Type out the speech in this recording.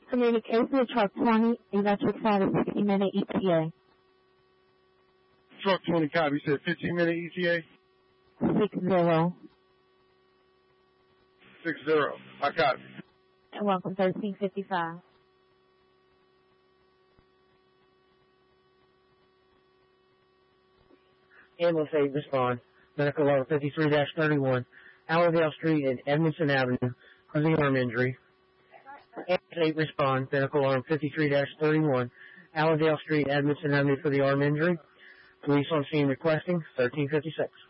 Communication with truck 20, electric side of 15-minute ETA. Truck 20 copy, you said 15-minute ETA? 60. 60. I copy. And welcome 1355. Ambulance 8, respond. Medical alarm 53-31, Allendale Street and Edmondson Avenue for the arm injury. Ambulance 8, respond. Medical alarm 53-31, Allendale Street, Edmondson Avenue for the arm injury. Police on scene requesting 1356.